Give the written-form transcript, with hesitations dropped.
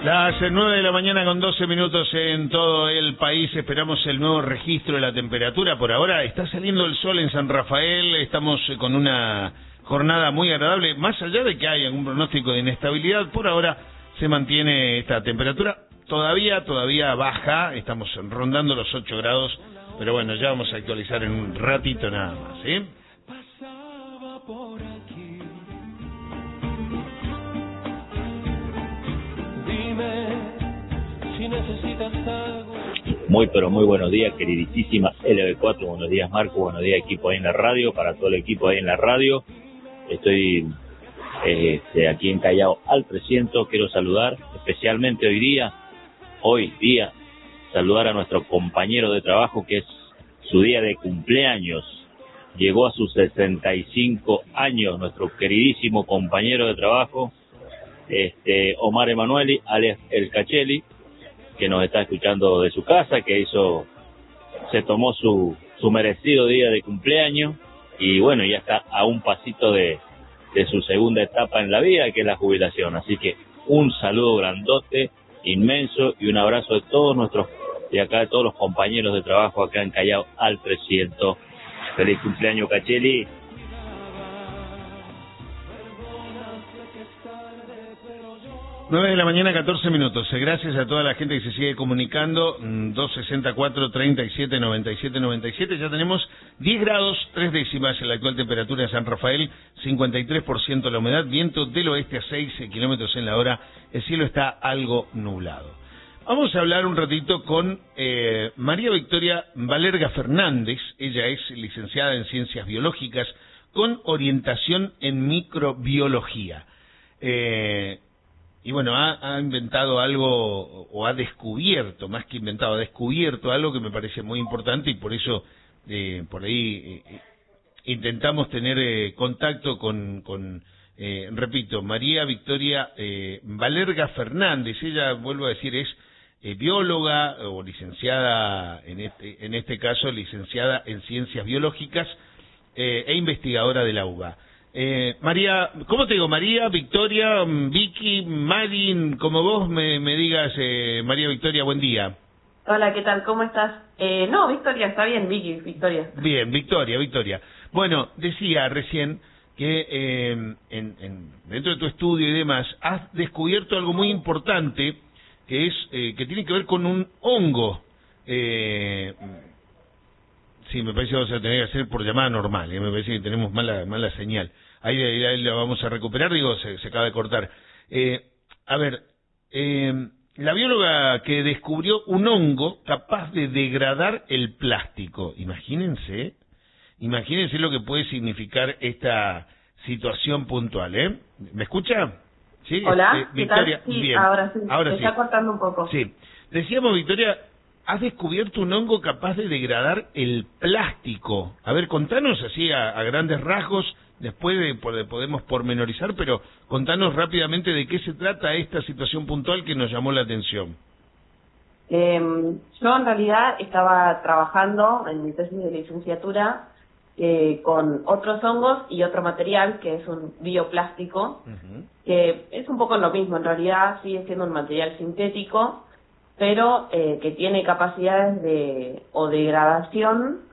Las 9 de la mañana con 12 minutos en todo el país. Esperamos el nuevo registro de la temperatura. Por ahora está saliendo el sol en San Rafael. Estamos con una jornada muy agradable. Más allá de que hay algún pronóstico de inestabilidad, por ahora se mantiene esta temperatura. Todavía baja. Estamos rondando los 8 grados. Pero bueno, ya vamos a actualizar en un ratito nada más, ¿sí? Pasaba por aquí. Dime si necesitas algo. Muy pero muy buenos días, queridísima LB4, buenos días Marco, buenos días equipo ahí en la radio, para todo el equipo ahí en la radio. Estoy aquí en Callao al 300, quiero saludar especialmente hoy día, saludar a nuestro compañero de trabajo que es su día de cumpleaños, llegó a sus 65 años, nuestro queridísimo compañero de trabajo, Omar Emanueli, alias El Cacheli, que nos está escuchando de su casa, que se tomó su merecido día de cumpleaños y bueno, ya está a un pasito de su segunda etapa en la vida, que es la jubilación. Así que un saludo grandote, inmenso, y un abrazo de de todos los compañeros de trabajo acá en Callao al 300. Feliz cumpleaños, Cacheli. 9 de la mañana, 14 minutos. Gracias a toda la gente que se sigue comunicando. 264-37-97-97. Ya tenemos 10 grados, 3 décimas en la actual temperatura de San Rafael, 53% la humedad, viento del oeste a 6 kilómetros en la hora. El cielo está algo nublado. Vamos a hablar un ratito con María Victoria Valerga Fernández. Ella es licenciada en Ciencias Biológicas con orientación en microbiología. Y bueno, ha inventado algo, o ha descubierto, más que inventado, ha descubierto algo que me parece muy importante, y por eso por ahí intentamos tener contacto con repito, María Victoria Valerga Fernández. Ella, vuelvo a decir, es bióloga o licenciada, en este caso licenciada en Ciencias Biológicas e investigadora de la UBA. María, ¿cómo te digo? María, Victoria, Vicky, Marin, como vos me digas. María Victoria, buen día. Hola, ¿qué tal? ¿Cómo estás? No, Victoria, está bien, Vicky, Victoria. Bien, Victoria. Bueno, decía recién que dentro de tu estudio y demás has descubierto algo muy importante, que es que tiene que ver con un hongo. Sí, me parece que vamos a tener que hacer por llamada normal, me parece que tenemos mala señal. Ahí la vamos a recuperar, se acaba de cortar. La bióloga que descubrió un hongo capaz de degradar el plástico. Imagínense lo que puede significar esta situación puntual, ¿eh? ¿Me escucha? ¿Sí? Hola, Victoria, ¿qué tal? Sí, bien. ahora sí, Ahora se está cortando un poco. Sí, decíamos, Victoria, has descubierto un hongo capaz de degradar el plástico. A ver, contanos así a grandes rasgos, después podemos pormenorizar, pero contanos rápidamente de qué se trata esta situación puntual que nos llamó la atención. Yo en realidad estaba trabajando en mi tesis de licenciatura con otros hongos y otro material que es un bioplástico, que es un poco lo mismo, en realidad sigue siendo un material sintético, pero que tiene capacidades de degradación